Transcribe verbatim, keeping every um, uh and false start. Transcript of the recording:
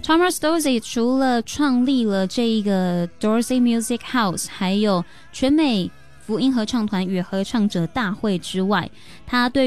Thomas Dorsey 除了创立了这一个 Dorsey Music House 还有全美福音合唱团与合唱者大会之外，他对